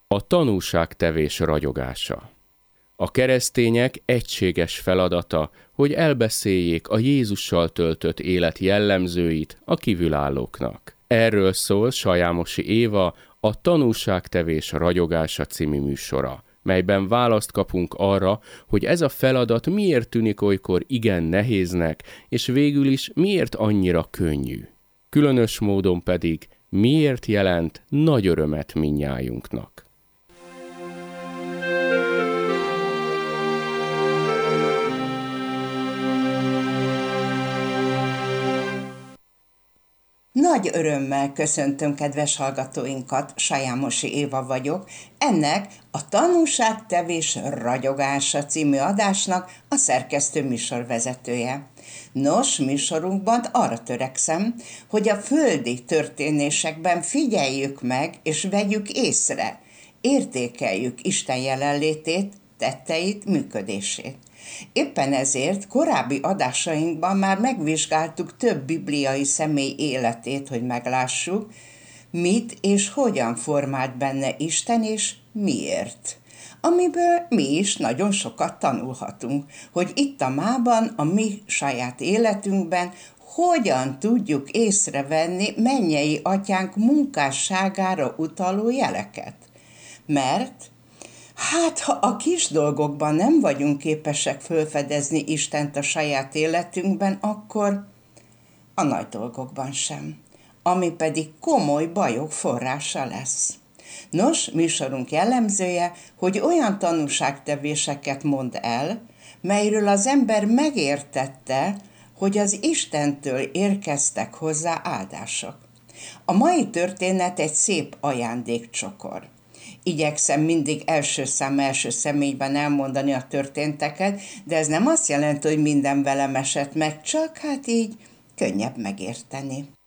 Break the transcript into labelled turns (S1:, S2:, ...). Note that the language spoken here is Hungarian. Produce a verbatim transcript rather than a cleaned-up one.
S1: A tanúságtevés ragyogása. A keresztények egységes feladata, hogy elbeszéljék a Jézussal töltött élet jellemzőit a kívülállóknak. Erről szól Sajámosi Éva a Tanúságtevés ragyogása című műsora, melyben választ kapunk arra, hogy ez a feladat miért tűnik olykor igen nehéznek, és végül is miért annyira könnyű. Különös módon pedig miért jelent nagy örömet mindnyájunknak.
S2: Nagy örömmel köszöntöm kedves hallgatóinkat, Sajámosi Éva vagyok, ennek a Tanúságtevés ragyogása című adásnak a szerkesztő műsorvezetője. Nos, műsorunkban arra törekszem, hogy a földi történésekben figyeljük meg és vegyük észre, értékeljük Isten jelenlétét, tetteit, működését. Éppen ezért korábbi adásainkban már megvizsgáltuk több bibliai személy életét, hogy meglássuk, mit és hogyan formált benne Isten, és miért. Amiből mi is nagyon sokat tanulhatunk, hogy itt a mában, a mi saját életünkben hogyan tudjuk észrevenni mennyei atyánk munkásságára utaló jeleket. Mert hát, ha a kis dolgokban nem vagyunk képesek felfedezni Istent a saját életünkben, akkor a nagy dolgokban sem, ami pedig komoly bajok forrása lesz. Nos, műsorunk jellemzője, hogy olyan tanúságtevéseket mond el, melyről az ember megértette, hogy az Istentől érkeztek hozzá áldások. A mai történet egy szép ajándékcsokor. Igyekszem mindig első szám első személyben elmondani a történteket, de ez nem azt jelenti, hogy minden velem esett meg, csak hát így könnyebb megérteni.